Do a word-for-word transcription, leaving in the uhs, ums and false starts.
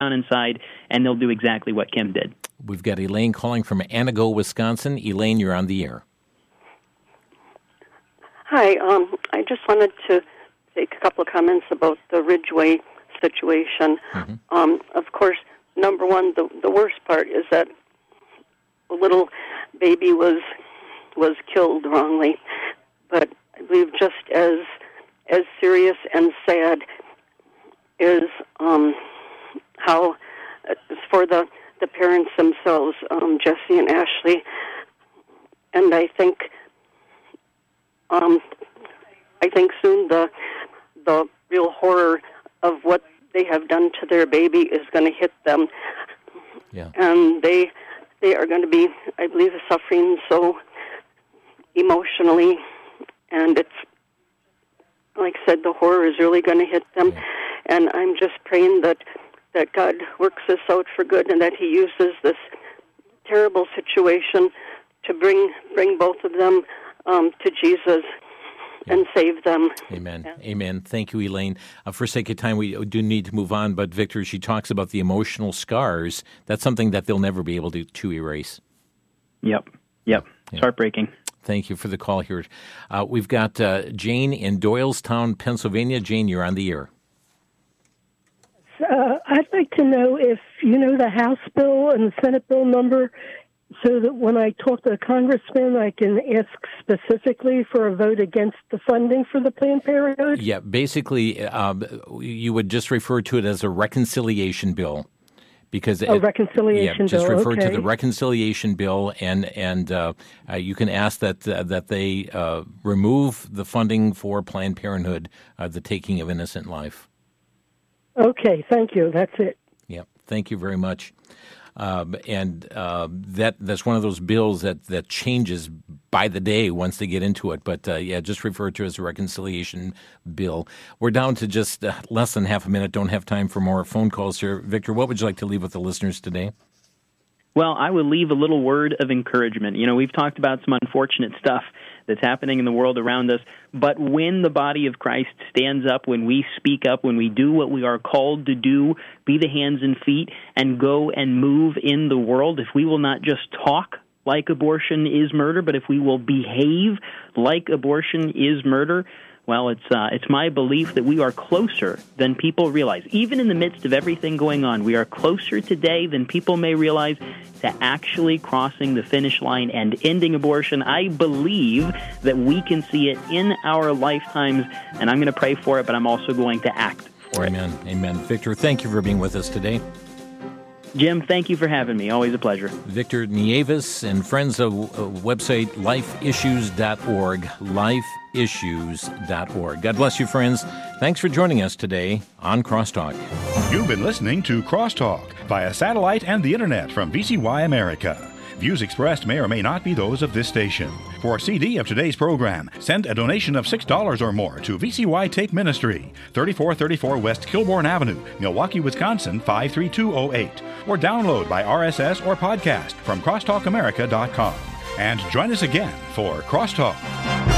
down inside, and they'll do exactly what Kim did. We've got Elaine calling from Anago, Wisconsin. Elaine, you're on the air. Hi. Um, I just wanted to make a couple of comments about the Ridgeway situation. Mm-hmm. Um, of course, number one, the, the worst part is that the little baby was was killed wrongly. But I believe just as as serious and sad is um, how uh, for the, the parents themselves, um, Jesse and Ashley. And I think um, I think soon the the real horror of what they have done to their baby is going to hit them. Yeah. And they they are going to be, I believe, suffering so emotionally, and it's, like I said, the horror is really going to hit them. Yeah. And I'm just praying that, that God works this out for good and that he uses this terrible situation to bring bring both of them um, to Jesus. Yeah. And save them. Amen. Yeah. Amen. Thank you, Elaine. Uh, for sake of time, we do need to move on. But Victor, she talks about the emotional scars. That's something that they'll never be able to, to erase. Yep. Yep. It's yeah. heartbreaking. Thank you for the call here. Uh, we've got uh, Jane in Doylestown, Pennsylvania. Jane, you're on the air. Uh, I'd like to know if you know the House bill and the Senate bill number, so that when I talk to a congressman, I can ask specifically for a vote against the funding for the Planned Parenthood? Yeah, basically, um, you would just refer to it as a reconciliation bill. Because a reconciliation yeah, just bill. refer okay. to the reconciliation bill, and and uh, uh, you can ask that uh, that they uh, remove the funding for Planned Parenthood, uh, the taking of innocent life. Okay, thank you. That's it. Yeah, thank you very much. Um, and uh, that that's one of those bills that, that changes by the day once they get into it. But, uh, yeah, just refer to it as a reconciliation bill. We're down to just uh, less than half a minute. Don't have time for more phone calls here. Victor, what would you like to leave with the listeners today? Well, I will leave a little word of encouragement. You know, we've talked about some unfortunate stuff that's happening in the world around us, but when the body of Christ stands up, when we speak up, when we do what we are called to do, be the hands and feet, and go and move in the world, if we will not just talk like abortion is murder, but if we will behave like abortion is murder, well, it's uh, it's my belief that we are closer than people realize. Even in the midst of everything going on, we are closer today than people may realize to actually crossing the finish line and ending abortion. I believe that we can see it in our lifetimes, and I'm going to pray for it, but I'm also going to act for Amen. it. Amen. Amen. Victor, thank you for being with us today. Jim, thank you for having me. Always a pleasure. Victor Nieves and friends of uh, website life issues dot org, life issues dot org. God bless you, friends. Thanks for joining us today on Crosstalk. You've been listening to Crosstalk via satellite and the internet from V C Y America. Views expressed may or may not be those of this station. For a C D of today's program, send a donation of six dollars or more to V C Y Tape Ministry, thirty-four thirty-four West Kilbourne Avenue, Milwaukee, Wisconsin, five three two oh eight. Or download by R S S or podcast from crosstalk america dot com. And join us again for Crosstalk.